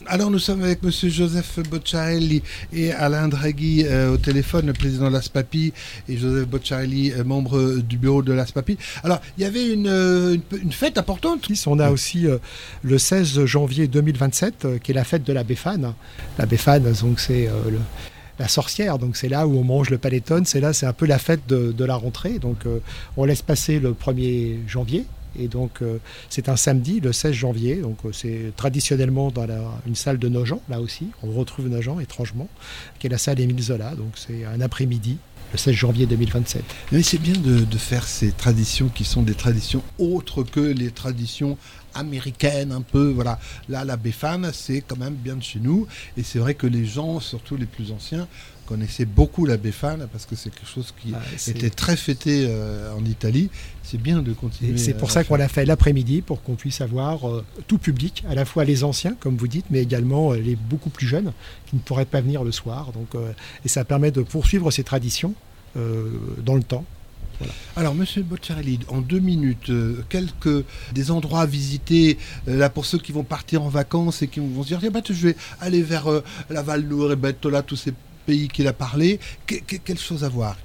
Alors nous sommes avec Monsieur Joseph Bocciarelli et Alain Draghi au téléphone, le président de l'ASPAPI, et Joseph Bocciarelli, membre du bureau de l'ASPAPI. Alors il y avait une fête importante. On a aussi le 16 janvier 2027 qui est la fête de la Befana. La Befana, donc c'est la sorcière, donc c'est là où on mange le panettone, c'est un peu la fête de la rentrée. Donc on laisse passer le 1er janvier. Et donc c'est un samedi, le 16 janvier, donc c'est traditionnellement dans une salle de Nogent, là aussi, on retrouve Nogent étrangement, qui est la salle Émile Zola, donc c'est un après-midi, le 16 janvier 2027. Mais c'est bien de faire ces traditions qui sont des traditions autres que les traditions américaine un peu, voilà. Là, la Befana, c'est quand même bien de chez nous. Et c'est vrai que les gens, surtout les plus anciens, connaissaient beaucoup la Befana parce que c'est quelque chose qui était très fêté en Italie. C'est bien de continuer. Et c'est pour ça qu'on l'a fait l'après-midi, pour qu'on puisse avoir tout public, à la fois les anciens, comme vous dites, mais également les beaucoup plus jeunes qui ne pourraient pas venir le soir. Donc, et ça permet de poursuivre ces traditions dans le temps. Voilà. Alors, Monsieur Bocciarelli, en 2 minutes, quelques des endroits à visiter là pour ceux qui vont partir en vacances et qui vont se dire je vais aller vers la Val d'Or et Bettola, tous ces pays qu'il a parlé. Quelle chose à voir?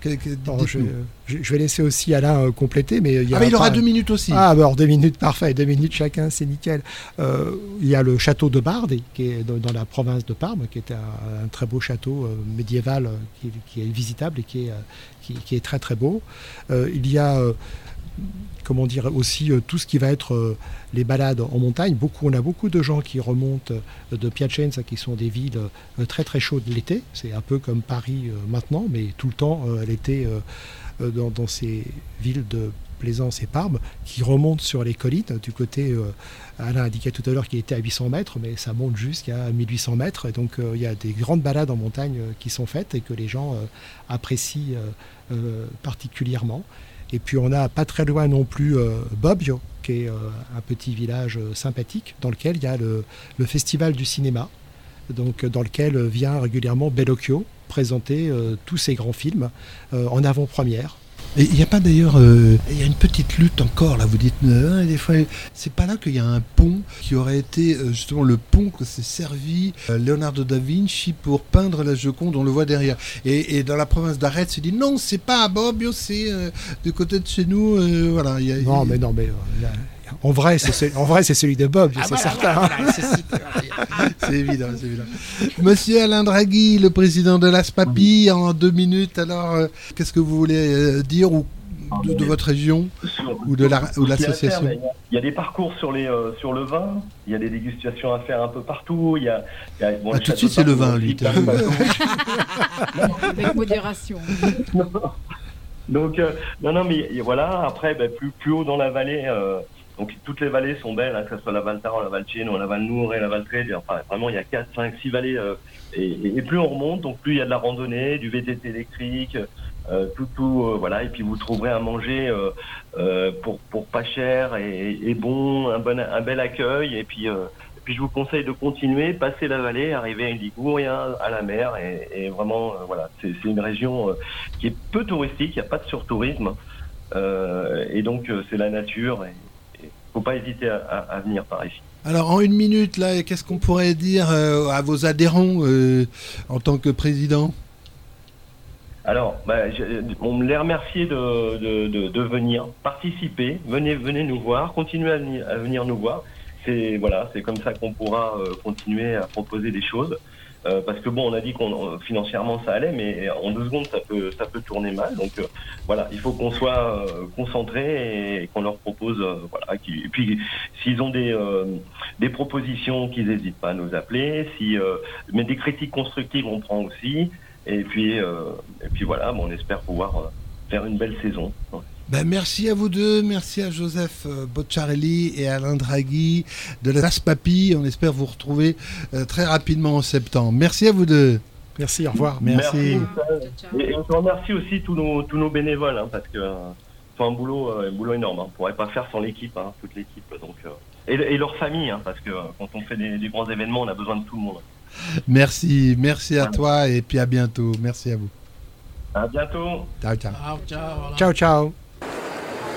Je vais laisser aussi Alain compléter, mais il aura 2 minutes aussi. Alors 2 minutes, parfait, 2 minutes chacun, c'est nickel. Il y a le château de Bardi, qui est dans la province de Parme, qui est un très beau château médiéval qui est visitable et qui est très très beau. Il y a aussi tout ce qui va être les balades en montagne. On a beaucoup de gens qui remontent de Piacenza, qui sont des villes très très chaudes l'été. C'est un peu comme Paris maintenant, mais tout le temps l'été dans ces villes de Plaisance et Parme, qui remontent sur les collines du côté, Alain indiquait tout à l'heure qu'il était à 800 mètres, mais ça monte jusqu'à 1800 mètres. Et donc il y a des grandes balades en montagne qui sont faites et que les gens apprécient particulièrement. Et puis on a pas très loin non plus Bobbio, qui est un petit village sympathique dans lequel il y a le festival du cinéma, donc dans lequel vient régulièrement Bellocchio présenter tous ses grands films en avant-première. Et il n'y a pas d'ailleurs, il y a une petite lutte encore là, vous dites, des fois, c'est pas là qu'il y a un pont qui aurait été justement le pont que s'est servi Leonardo da Vinci pour peindre la Joconde, on le voit derrière. Et dans la province d'Arezzo, il dit non, c'est pas à Bobbio, c'est du côté de chez nous, voilà. En vrai, c'est celui de Bob, c'est certain. C'est évident. Monsieur Alain Draghi, le président de l'ASPAPI, en 2 minutes, alors, qu'est-ce que vous voulez dire de votre région ou de l'association? Il y a des parcours sur le vin, il y a des dégustations à faire un peu partout. Tout de suite, c'est le vin, lui. Avec modération. Donc, mais voilà, après, plus haut dans la vallée... Donc toutes les vallées sont belles, que ce soit la Val Tharo, la Val Cieno, la Val Nour et la Val Trebbia. Enfin, vraiment, il y a 4, 5, 6 vallées. Et plus on remonte, donc plus il y a de la randonnée, du VTT électrique, voilà. Et puis vous trouverez à manger pour pas cher et bon, un bel accueil. Et puis je vous conseille de continuer, passer la vallée, arriver à Liguria, à la mer. Et vraiment, voilà, c'est une région qui est peu touristique, il n'y a pas de surtourisme. Et donc c'est la nature. Faut pas hésiter à venir par ici. Alors en 1 minute, là, qu'est-ce qu'on pourrait dire à vos adhérents en tant que président? Alors, on me les remercier de venir participer. Venez nous voir, continuez à venir nous voir. C'est comme ça qu'on pourra continuer à proposer des choses. Parce que on a dit qu'on financièrement ça allait, mais en 2 secondes ça peut tourner mal. Donc voilà, il faut qu'on soit concentré et qu'on leur propose et puis s'ils ont des propositions, qu'ils n'hésitent pas à nous appeler. Mais des critiques constructives on prend aussi. Et puis voilà, on espère pouvoir faire une belle saison. Merci à vous deux, merci à Joseph Bocciarelli et Alain Draghi de l'ASPAPI. On espère vous retrouver très rapidement en septembre. Merci à vous deux. Merci, au revoir. Merci. Et je remercie aussi tous nos bénévoles, parce que c'est un boulot énorme. On ne pourrait pas faire sans l'équipe, toute l'équipe. Donc, et leur famille, parce que quand on fait des grands événements, on a besoin de tout le monde. Merci à toi et puis à bientôt. Merci à vous. À bientôt. Ciao. Ciao.